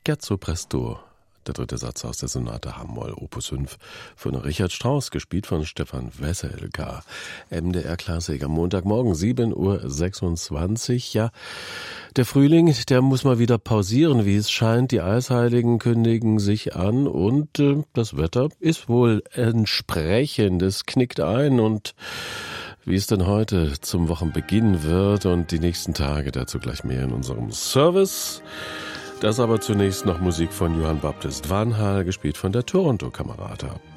Scherzo presto, der dritte Satz aus der Sonate H-Moll, Opus 5 von Richard Strauss, gespielt von Stefan Wesselka. MDR-Klassik am Montagmorgen, 7:26 Uhr. Ja, der Frühling, der muss mal wieder pausieren, wie es scheint. Die Eisheiligen kündigen sich an und das Wetter ist wohl entsprechend. Es knickt ein und wie es denn heute zum Wochenbeginn wird und die nächsten Tage, dazu gleich mehr in unserem Service. Das aber zunächst noch Musik von Johann Baptist Vanhal, gespielt von der Toronto Camerata.